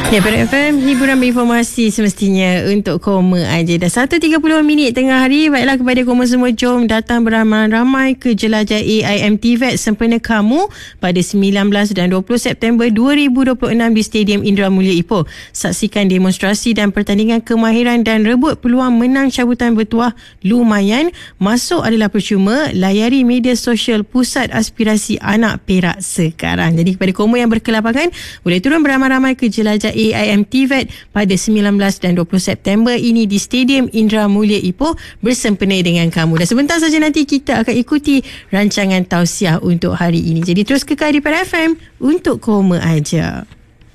Ya, Perak FM, hiburan berinformasi semestinya untuk Koma aja. Dah 1.30 minit tengah hari. Baiklah, kepada Koma semua, jom datang beramai-ramai ke jelajah AIMTVET sempena kamu pada 19 dan 20 September 2026 di Stadium Indra Mulia Ipoh. Saksikan demonstrasi dan pertandingan kemahiran dan rebut peluang menang cabutan bertuah lumayan. Masuk adalah percuma. Layari media sosial Pusat Aspirasi Anak Perak sekarang. Jadi kepada Koma yang berkelapangan, boleh turun beramai-ramai ke jelajah AIMTVET pada 19 dan 20 September ini di Stadium Indra Mulia Ipoh bersempena dengan kamu. Dan sebentar saja nanti kita akan ikuti rancangan tausiah untuk hari ini. Jadi terus kekal di Perak FM untuk Koma aja.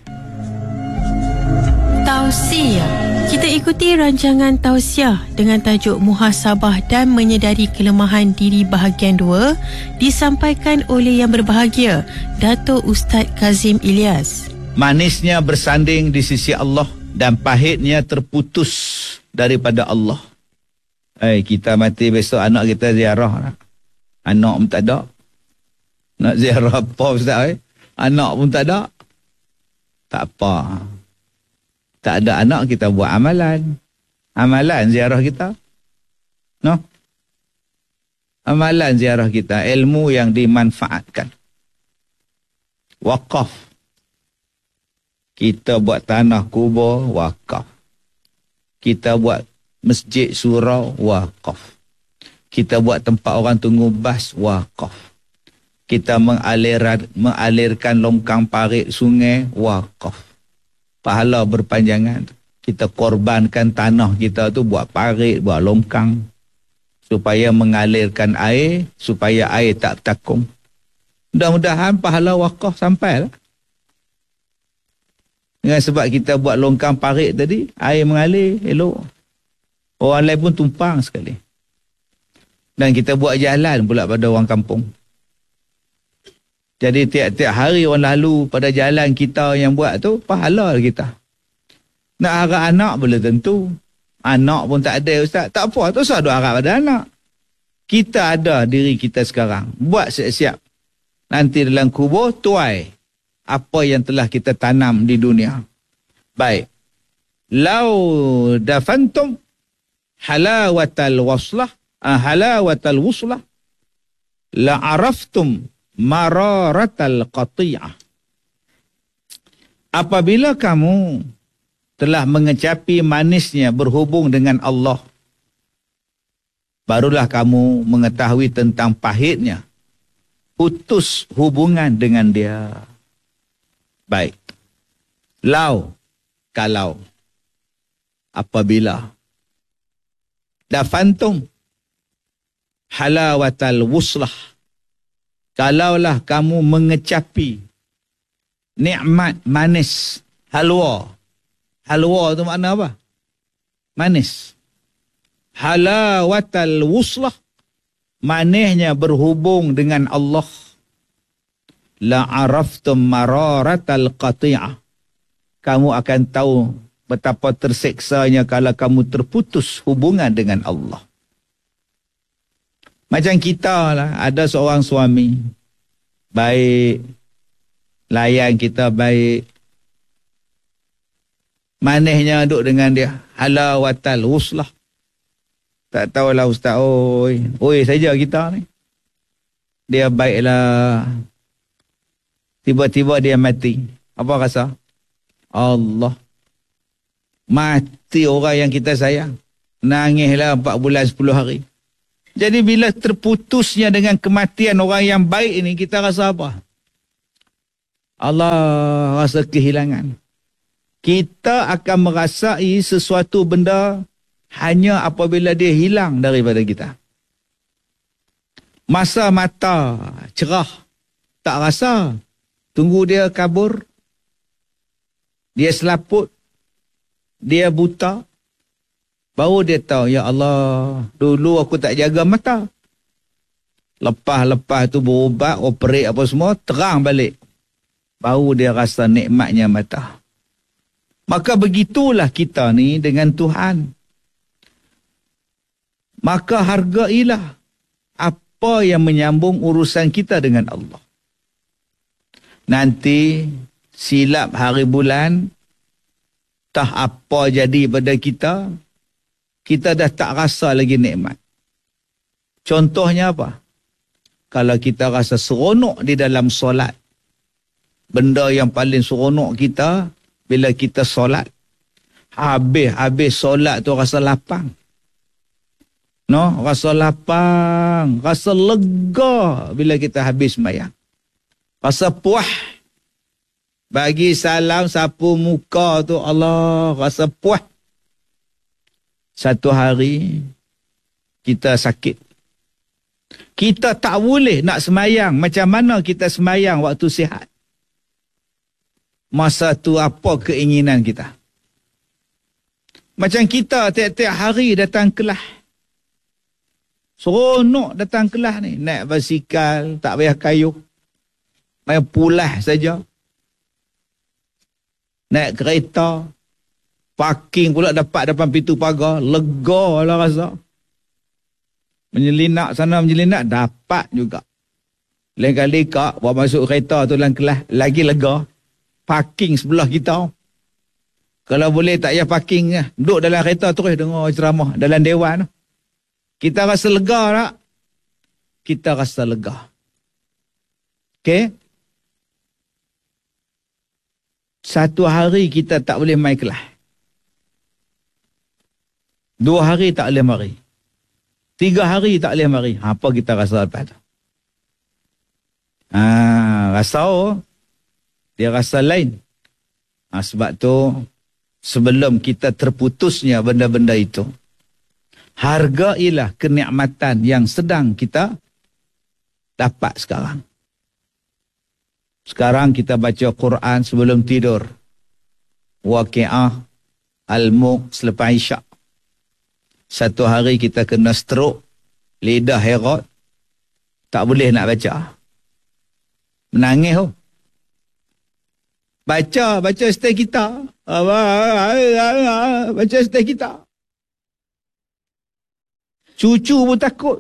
Tausiah. Kita ikuti rancangan tausiah dengan tajuk Muhasabah dan Menyedari Kelemahan Diri bahagian 2 disampaikan oleh yang berbahagia Dato' Ustaz Kazim Ilyas. Manisnya bersanding di sisi Allah dan pahitnya terputus daripada Allah. Kita mati besok anak kita ziarah. Anak pun tak ada. Nak ziarah apa Ustaz? Anak pun tak ada. Tak apa. Tak ada anak, kita buat amalan. Amalan ziarah kita. No? Amalan ziarah kita. Ilmu yang dimanfaatkan. Wakaf. Kita buat tanah kubur, wakaf. Kita buat masjid surau, wakaf. Kita buat tempat orang tunggu bas, wakaf. Kita mengalirkan longkang parit sungai, wakaf. Pahala berpanjangan. Kita korbankan tanah kita tu buat parit, buat longkang. Supaya mengalirkan air, supaya air tak takung. Mudah-mudahan pahala wakaf sampai lah. Dengan sebab kita buat longkang parit tadi, air mengalir, elok. Orang lain pun tumpang sekali. Dan kita buat jalan pula pada orang kampung. Jadi tiap-tiap hari orang lalu pada jalan kita yang buat tu, pahala kita. Nak harap anak boleh tentu. Anak pun tak ada, Ustaz. Tak apa, tak usah duk harap pada anak. Kita ada diri kita sekarang. Buat siap-siap. Nanti dalam kubur, tuai apa yang telah kita tanam di dunia. Baik. Lau dafantum halawatal waslah, halawatal wuslah, la'araftum mararatal qati'ah. Apabila kamu telah mengecapi manisnya berhubung dengan Allah, barulah kamu mengetahui tentang pahitnya putus hubungan dengan dia. Baik. Kalau apabila dafantum halawatal wuslah, kalaulah kamu mengecapi nikmat manis halwa. Halwa tu makna apa? Manis. Halawatal wuslah, manisnya berhubung dengan Allah. La araftum mararatal qati'ah. Kamu akan tahu betapa terseksanya kalau kamu terputus hubungan dengan Allah. Macam kita lah, ada seorang suami baik, layan kita baik, manisnya duduk dengan dia, halawatal wuslah. Tak tahulah Ustaz, oi saja kita ni. Dia baiklah. Tiba-tiba dia mati. Apa rasa? Allah. Mati orang yang kita sayang. Nangislah 4 bulan 10 hari. Jadi bila terputusnya dengan kematian orang yang baik ini, kita rasa apa? Allah rasa kehilangan. Kita akan merasai sesuatu benda hanya apabila dia hilang daripada kita. Masa mata cerah, tak rasa. Tunggu dia kabur, dia selaput, dia buta, baru dia tahu, ya Allah, dulu aku tak jaga mata. Lepas tu berubat, operate apa semua, terang balik. Baru dia rasa nikmatnya mata. Maka begitulah kita ni dengan Tuhan. Maka hargailah apa yang menyambung urusan kita dengan Allah. Nanti silap hari bulan, Tah apa jadi pada kita, kita dah tak rasa lagi nikmat. Contohnya apa? Kalau kita rasa seronok di dalam solat, benda yang paling seronok kita bila kita solat, habis solat tu rasa lapang. No, rasa lapang, rasa lega bila kita habis sembahyang. Rasa puas. Bagi salam sapu muka tu, Allah, rasa puas. Satu hari kita sakit. Kita tak boleh nak sembahyang macam mana kita sembahyang waktu sihat. Masa tu apa keinginan kita? Macam kita tiap-tiap hari datang kelas. Seronok datang kelas ni. Naik basikal, tak payah kayuh. Main pulas saja. Naik kereta. Parking pula dapat depan pintu pagar. Lega lah rasa. Menyelinap sana, menyelinap. Dapat juga. Lain kali kak, buat masuk kereta tu dalam kelas. Lagi lega. Parking sebelah kita. Kalau boleh tak payah parking. Duduk dalam kereta terus dengar ceramah. Dalam dewan. Kita rasa lega tak? Kita rasa lega. Okey? Satu hari kita tak boleh main kelas. 2 hari tak boleh mari. 3 hari tak boleh mari. Apa kita rasa lepas tu? Rasa dia rasa lain. Sebab tu sebelum kita terputusnya benda-benda itu, hargailah kenikmatan yang sedang kita dapat sekarang. Sekarang kita baca Quran sebelum tidur. Waqi'ah, Al-Mulk selepas Isyak. Satu hari kita kena stroke, lidah heret, tak boleh nak baca. Menangis tu. Baca stay kita. Baca stay kita. Cucu pun takut.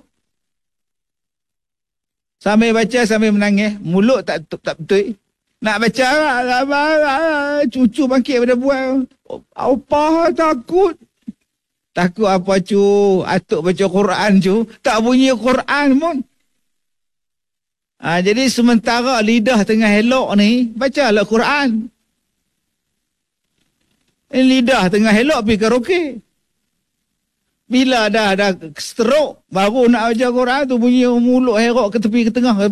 Sambil baca, sambil menangis. Mulut tak betul. Nak baca, cucu bangkit pada buang. Apa takut? Takut apa cu? Atuk baca Quran cu. Tak bunyi Quran pun. Jadi sementara lidah tengah elok ni, bacalah Quran. Lidah tengah elok pergi karaoke. Bila dah stroke, baru nak baca Quran tu bunyi mulut herok ke tepi ke tengah.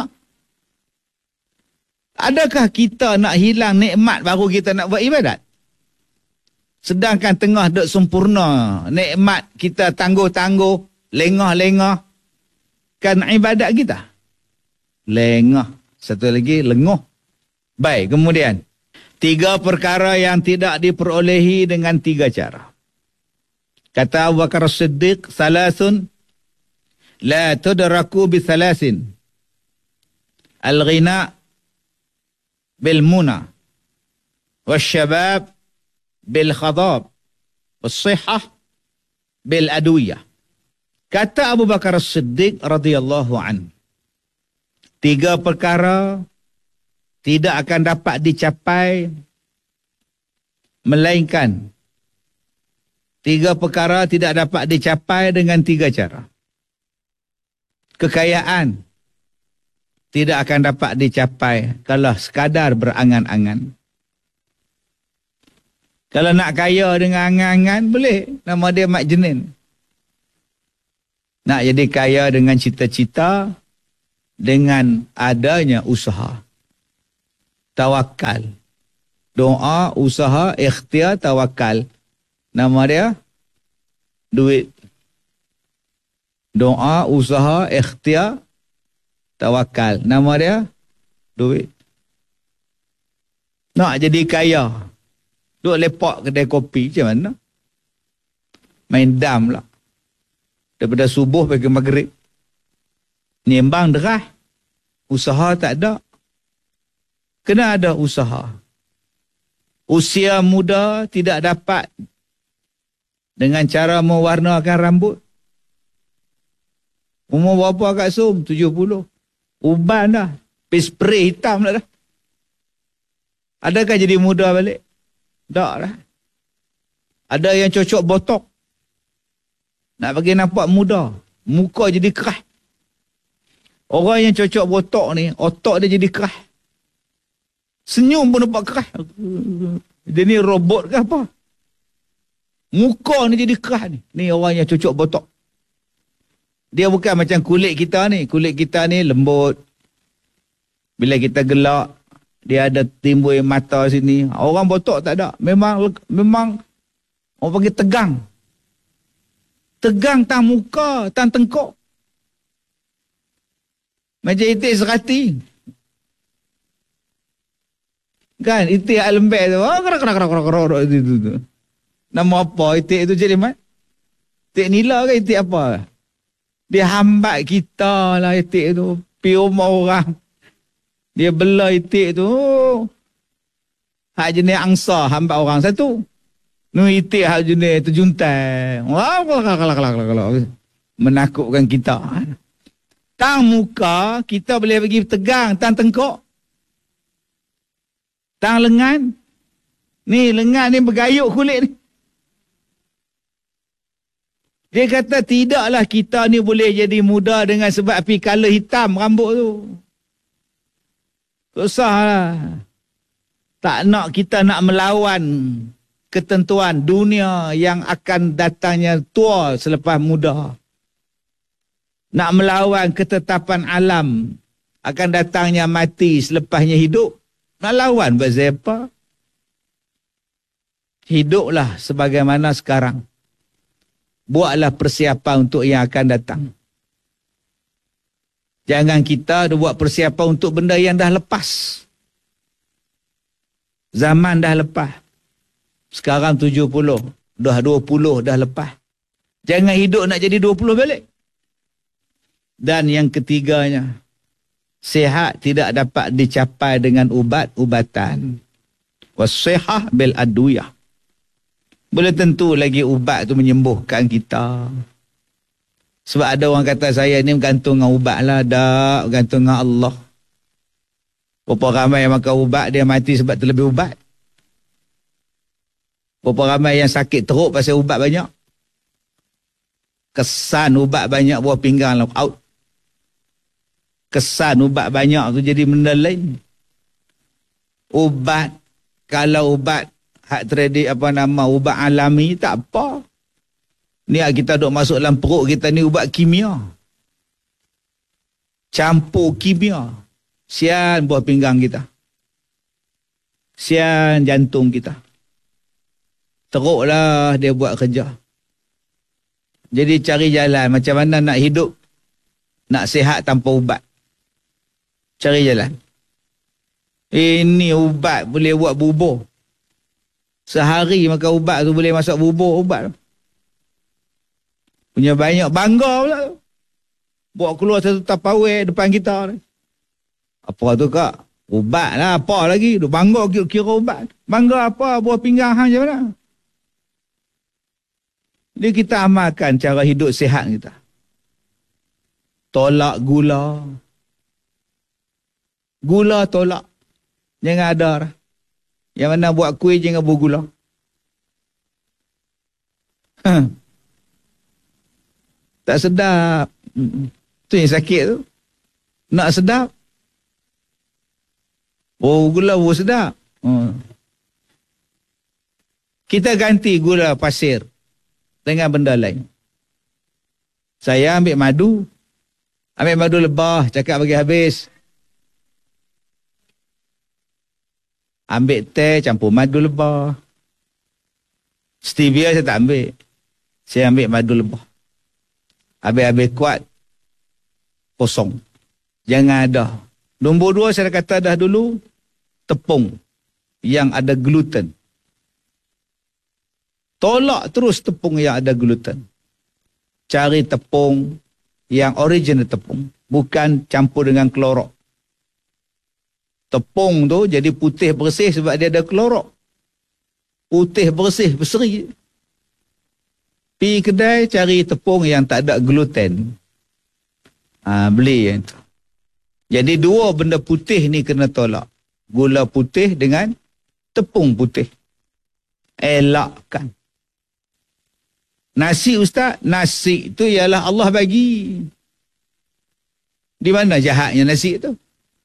Adakah kita nak hilang nikmat baru kita nak buat ibadat? Sedangkan tengah duk sempurna, nikmat kita tangguh-tangguh, lengah-lengah. Kan ibadat kita? Lengah. Satu lagi, lenguh. Baik, kemudian. 3 perkara yang tidak diperolehi dengan 3 cara. Kata Abu Bakar As-Siddiq, salasun la tudraku bi salasin. Al-ghina bil muna. Wasyabab bil khadab. Wassihah bil adwiyah. Kata Abu Bakar As-Siddiq radhiyallahu anhu, 3 perkara tidak akan dapat dicapai melainkan 3 perkara tidak dapat dicapai dengan 3 cara. Kekayaan tidak akan dapat dicapai kalau sekadar berangan-angan. Kalau nak kaya dengan angan-angan, boleh. Nama dia Mak Jenin. Nak jadi kaya dengan cita-cita, dengan adanya usaha. Tawakal. Doa, usaha, ikhtiar, tawakal. Nama dia duit. Doa, usaha, ikhtiar, tawakal. Nama dia duit. Nak jadi kaya, duk lepak kedai kopi macam mana? Main dam lah. Daripada subuh pergi maghrib. Nimbang derah. Usaha tak ada. Kena ada usaha. Usia muda tidak dapat dengan cara mewarnakan rambut. Umur berapa Kak Som? 70. Uban dah. Pergi spray hitam dah. Adakah jadi muda balik? Tak lah. Ada yang cocok botok. Nak bagi nampak muda. Muka jadi keras. Orang yang cocok botok ni, otak dia jadi keras. Senyum pun nampak keras. Dia ni robot ke apa? Muka ni jadi keras ni. Ni orang yang cocok botok. Dia bukan macam kulit kita ni. Kulit kita ni lembut. Bila kita gelak, dia ada timbul mata sini. Orang botok tak ada. Memang orang panggil tegang. Tegang tang muka, tang tengkok. Macam itik serati. Kan, itik lembek tu. Kerak. Nama apa itik tu jadi mat? Itik nila ke itik apa? Dia hambat kita lah itik tu. Pi rumah orang. Dia bela itik tu. Hak jenis angsa hambat orang satu. Nu itik hak jenis terjuntai. Wah, menakutkan kita. Tang muka, kita boleh bagi tegang. Tang tengkok. Tang lengan. Ni lengan ni bergayuk kulit ni. Dia kata tidaklah kita ni boleh jadi muda dengan sebab api color hitam rambut tu. Susahlah. Tak nak kita nak melawan ketentuan dunia yang akan datangnya tua selepas muda. Nak melawan ketetapan alam akan datangnya mati selepasnya hidup. Nak lawan buat siapa? Hiduplah sebagaimana sekarang. Buatlah persiapan untuk yang akan datang. Jangan kita buat persiapan untuk benda yang dah lepas. Zaman dah lepas. Sekarang 70. Dah 20 dah lepas. Jangan hidup nak jadi 20 balik. Dan yang ketiganya, sihat tidak dapat dicapai dengan ubat-ubatan. Wasihah bil adwiyah. Boleh tentu lagi ubat tu menyembuhkan kita. Sebab ada orang kata saya ni bergantung dengan ubat lah. Tak, bergantung dengan Allah. Berapa ramai yang makan ubat, dia mati sebab terlebih ubat. Berapa ramai yang sakit teruk pasal ubat banyak. Kesan ubat banyak buah pinggang lah, out. Kesan ubat banyak tu jadi benda lain. Ubat, kalau ubat hak tradik apa nama ubat alami tak apa. Ni kita duk masuk dalam perut kita ni ubat kimia. Campur kimia. Sian buah pinggang kita. Sian jantung kita. Teruklah dia buat kerja. Jadi cari jalan macam mana nak hidup, nak sihat tanpa ubat. Cari jalan. Ini ubat boleh buat bubur. Sehari makan ubat tu boleh masak bubur ubat. Punya banyak, bangga pula. Buat keluar satu tapawai depan kita. Apa tu kak? Ubat lah, apa lagi? Dia bangga kira ubat. Bangga apa? Buah pinggang hang macam mana? Jadi kita amalkan cara hidup sihat kita. Tolak gula. Gula tolak. Jangan ada. Yang mana buat kuih jangan bergula. Tak sedap. Tu yang sakit tu. Nak sedap. Oh, gula pun sedap. Kita ganti gula pasir dengan benda lain. Saya ambil madu. Ambil madu lebah. Cakap bagi habis. Ambil teh, campur madu lebah. Stevia saya tak ambil. Saya ambil madu lebah. Habis-habis kuat, kosong. Jangan ada. Nombor 2 saya kata dah dulu, tepung yang ada gluten. Tolak terus tepung yang ada gluten. Cari tepung yang original tepung. Bukan campur dengan klorok. Tepung tu jadi putih bersih sebab dia ada klorok. Putih bersih, berseri. Pergi kedai cari tepung yang tak ada gluten. Beli yang tu. Jadi 2 benda putih ni kena tolak. Gula putih dengan tepung putih. Elakkan. Nasi ustaz, nasi itu ialah Allah bagi. Di mana jahatnya nasi itu?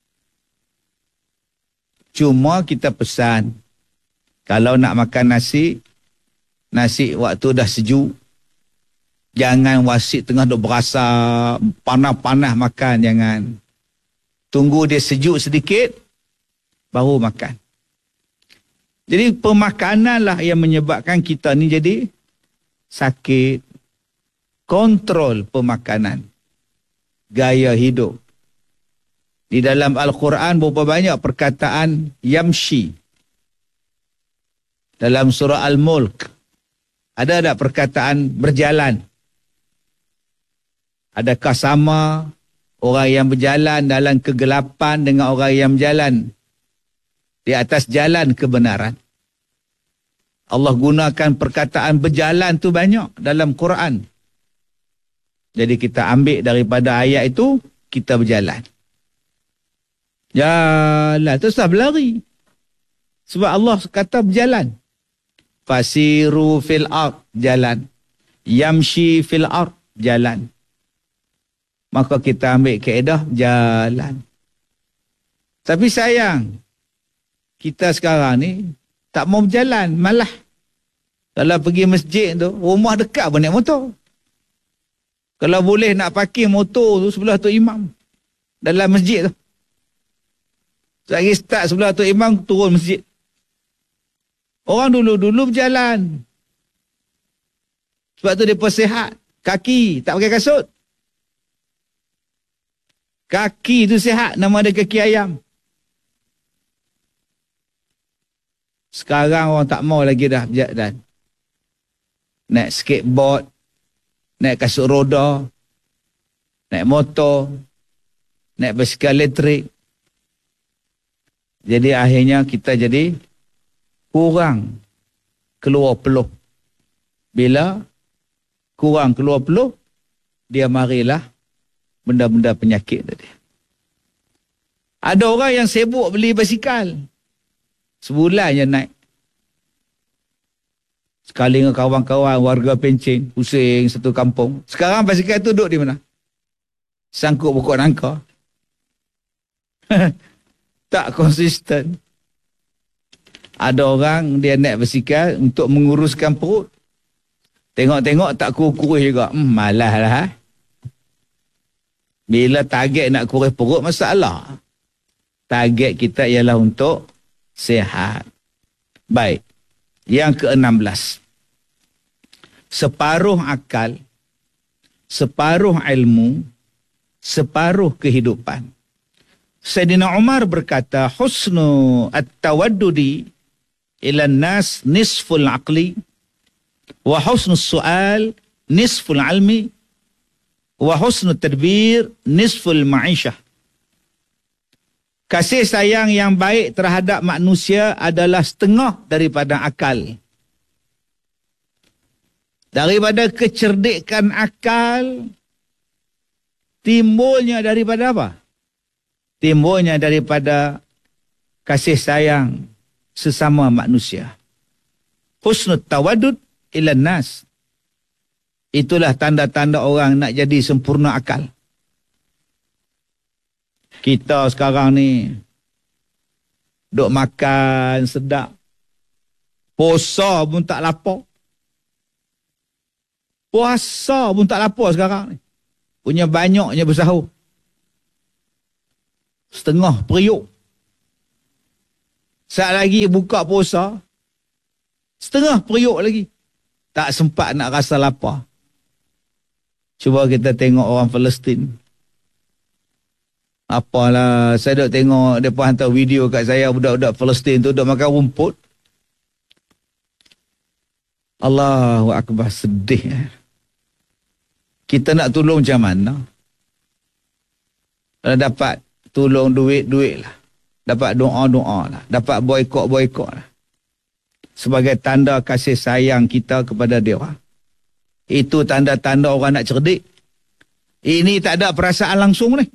Cuma kita pesan, kalau nak makan nasi waktu dah sejuk, jangan wasit tengah duk berasa panas-panas makan, jangan. Tunggu dia sejuk sedikit, baru makan. Jadi pemakananlah yang menyebabkan kita ni jadi sakit. Kontrol pemakanan. Gaya hidup. Di dalam Al-Quran berapa banyak perkataan yamshi. Dalam surah Al-Mulk ada tak perkataan berjalan? Adakah sama orang yang berjalan dalam kegelapan dengan orang yang berjalan di atas jalan kebenaran? Allah gunakan perkataan berjalan tu banyak dalam Quran. Jadi kita ambil daripada ayat itu, kita berjalan. Jalan, terus dah berlari. Sebab Allah kata berjalan. Fasiru fil ard, jalan. Yamshi fil ard, jalan. Maka kita ambil kaedah jalan. Tapi sayang, kita sekarang ni tak mau berjalan, malah. Kalau pergi masjid tu, rumah dekat pun naik motor. Kalau boleh nak parking motor tu sebelah Tok Imam. Dalam masjid tu. Lagi start sebelah Tok Imam, turun masjid. Orang dulu-dulu berjalan. Sebab tu mereka sihat. Kaki, tak pakai kasut. Kaki tu sihat, nama dia kaki ayam. Sekarang orang tak mau lagi dah berjalan. Naik skateboard, naik kasut roda, naik motor, naik basikal elektrik. Jadi akhirnya kita jadi kurang keluar peluh. Bila kurang keluar peluh, dia marilah benda-benda penyakit tadi. Ada orang yang sibuk beli basikal. Sebulan je naik. Sekali dengan kawan-kawan warga Pencing, pusing satu kampung. Sekarang basikal tu duduk di mana? Sangkut pokok nangka. Tak konsisten. Ada orang dia naik basikal untuk menguruskan perut. Tengok-tengok tak kurus juga. Malas lah. Bila target nak kurus perut, masalah. Target kita ialah untuk sihat. Baik. Yang ke-16. Separuh akal, separuh ilmu, separuh kehidupan. Sayyidina Umar berkata, husnu at-tawaddudi ila nas nisful aqli, wa husnu su'al nisful ilmi, wa husnu tadbir nisful ma'isyah. Kasih sayang yang baik terhadap manusia adalah setengah daripada akal. Daripada kecerdikan akal, timbulnya daripada apa? Timbulnya daripada kasih sayang sesama manusia. Husnul tawadud ilan nas. Itulah tanda-tanda orang nak jadi sempurna akal. Kita sekarang ni duk makan sedap. Puasa pun tak lapar. Puasa pun tak lapar sekarang ni. Punya banyaknya bersahur. Setengah periuk. Saat lagi buka puasa, setengah periuk lagi. Tak sempat nak rasa lapar. Cuba kita tengok orang Palestin. Apalah, saya duk tengok, mereka hantar video kat saya, budak-budak Palestin tu duk makan rumput. Allahu Akbar, sedih. Kita nak tolong macam mana? Kalau dapat tolong duit lah. Dapat doa lah. Dapat boykot lah. Sebagai tanda kasih sayang kita kepada dia. Itu tanda-tanda orang nak cerdik. Ini tak ada perasaan langsung ni.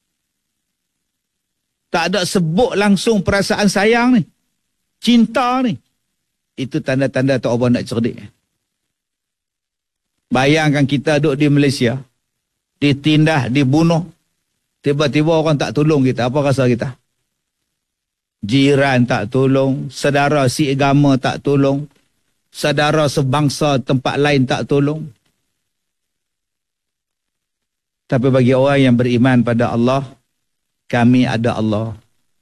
Tak ada sebut langsung perasaan sayang ni. Cinta ni. Itu tanda-tanda tak orang nak cerdik. Bayangkan kita duduk di Malaysia, ditindas, dibunuh, tiba-tiba orang tak tolong kita, apa rasa kita? Jiran tak tolong, saudara seagama tak tolong, saudara sebangsa tempat lain tak tolong. Tapi bagi orang yang beriman pada Allah, kami ada Allah.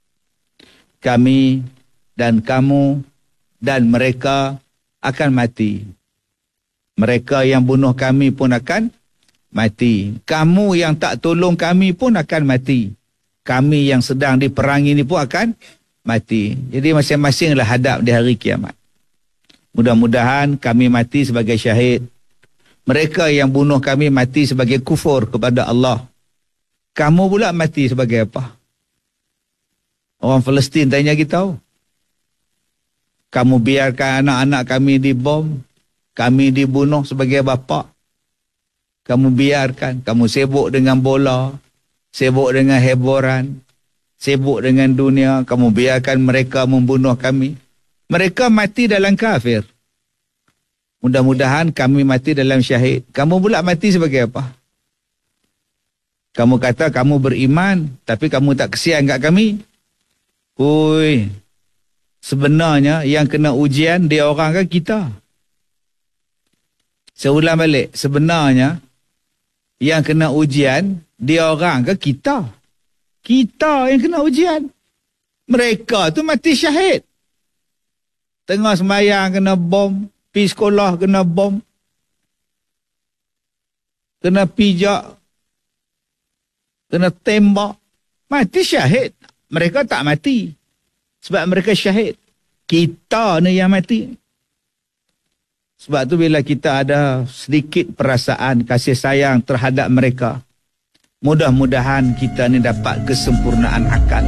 Kami dan kamu dan mereka akan mati. Mereka yang bunuh kami pun akan mati. Kamu yang tak tolong kami pun akan mati. Kami yang sedang diperangi ni pun akan mati. Jadi masing-masinglah hadap di hari kiamat. Mudah-mudahan kami mati sebagai syahid. Mereka yang bunuh kami mati sebagai kufur kepada Allah. Kamu pula mati sebagai apa? Orang Palestin tanya kita. Kamu biarkan anak-anak kami dibom, kami dibunuh sebagai bapa. Kamu biarkan, kamu sibuk dengan bola, sibuk dengan hiburan, sibuk dengan dunia, kamu biarkan mereka membunuh kami. Mereka mati dalam kafir. Mudah-mudahan kami mati dalam syahid. Kamu pula mati sebagai apa? Kamu kata kamu beriman, tapi kamu tak kesian kat kami. Ui, sebenarnya yang kena ujian dia orang kan kita. Saya ulang balik, sebenarnya yang kena ujian dia orang kan kita. Kita yang kena ujian. Mereka tu mati syahid. Tengah sembahyang kena bom, pergi sekolah kena bom, kena pijak, kena tembak, mati syahid. Mereka tak mati sebab mereka syahid. Kita ni yang mati. Sebab tu bila kita ada sedikit perasaan kasih sayang terhadap mereka, mudah-mudahan kita ni dapat kesempurnaan akal.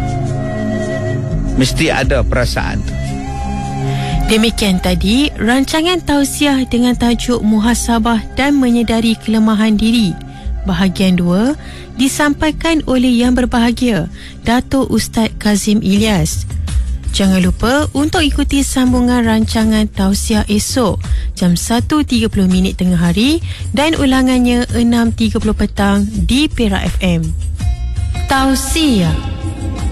Mesti ada perasaan tu. Demikian tadi rancangan tausiah dengan tajuk Muhasabah dan Menyedari Kelemahan Diri. Bahagian 2 disampaikan oleh yang berbahagia Datuk Ustaz Kazim Ilyas. Jangan lupa untuk ikuti sambungan rancangan tausiah esok jam 1.30 tengah hari dan ulangannya 6.30 petang di Perak FM. Tausiah.